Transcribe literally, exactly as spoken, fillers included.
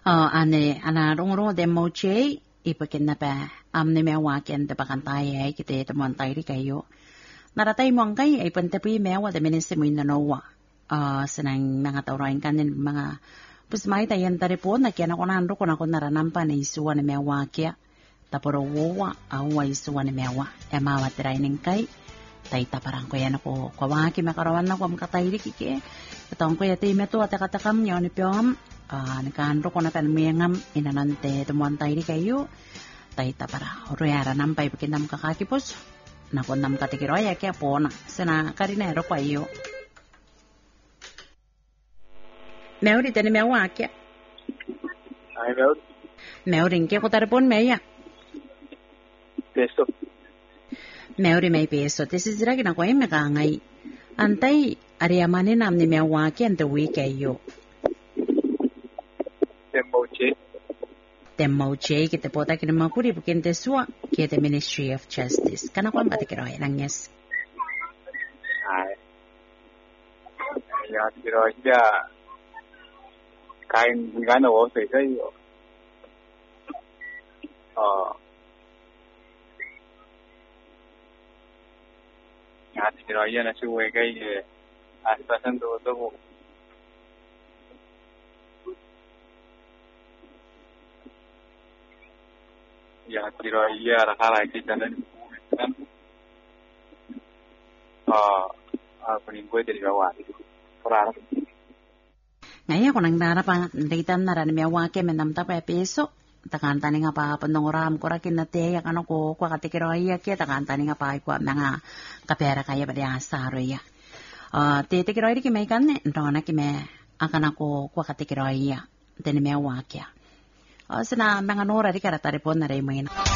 Uh, ane ana rong-rong de moche ipakin na pa amne mewa ken de bakantay ay kite de montay ri kayo. Naratay mo ang kay ay pantapi mewa de minisimo na nowa. Uh, sanang mga taurain kanin mga pusmay tayan tari po na kaya ako nando ko na ko naranampa na isuwa na mewa kya. Taporo wowa awa isuwa na mewa. E mawa training kay tay taparang ko yan ako kawaki makarawan na ko makatayri kike. Katong ko yati meto at katakam nyo ni Pyom. Uh, nakahando ko na panmiyangam inanante tumuan tayo di kayo tayo para ruyara nampay pakinam kakakipos nakunam katikiroya kaya po na sana karinero ko ayo meuri tani mewa kya ay meuri meuri kya ko tarapon meya peso meuri may peso tisisira kina ko ay mekangay antay ariamane nam ni mewa kya antawi kayo Temmoche. Temmoche, kita pota kina makuri bukin teswa, kita Ministry of Justice. Kana ko ang patikiroy lang yes. Ay. Ya, pero ya kain gana wo sai sai yo. Ah. Ya, pero ya na suwe kai eh. Asasan do do ya tiro iya rakala kita dan kan ah apa nih gue dari bawah itu perar ngaya ko nang narapa nditan naran mewa ke menam ta pa peso takan tani nga pa panongoram ko rakin na te yak ano ko kwa katikiro iya ke takan tani nga pa ko nga kapera kaya ba dia saro iya ah te te kiro iri ki mai kan ne ndona ki me akana ko kwa katikiro iya teni mewa ke Uh, sana mga nora di karatari po na rin mo yun.